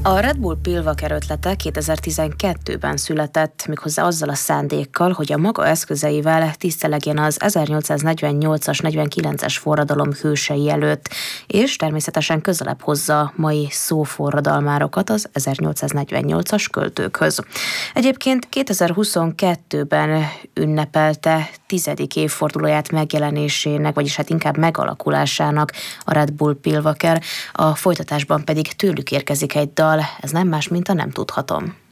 A Red Bull Pilvaker ötlete 2012-ben született, méghozzá azzal a szándékkal, hogy a maga eszközeivel tisztelegjen az 1848-as, 49-es forradalom hősei előtt, és természetesen közelebb hozza mai szóforradalmárokat az 1848-as költőkhöz. Egyébként 2022-ben ünnepelte 10. évfordulóját megjelenésének, vagyis hát inkább megalakulásának a Red Bull Pilvaker, a folytatásban pedig tőlük érkezik egy dal, ez nem más, mint a Nem tudhatom.